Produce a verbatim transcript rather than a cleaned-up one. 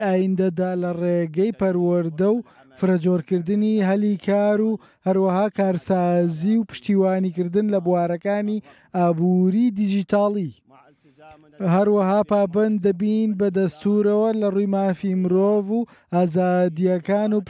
ئایندەدا لە ڕێگەی پەروەردە و فرەجۆرکردنی هەلی کار و هەروەها کارسازی و پشتیوانیکردن لە بوارەکانی ئابووری دیجیتاڵی. هەروەها پابەند دەبین بە دەستوورەوە لە ڕووی مافی مرۆڤ و ئازادیەکان و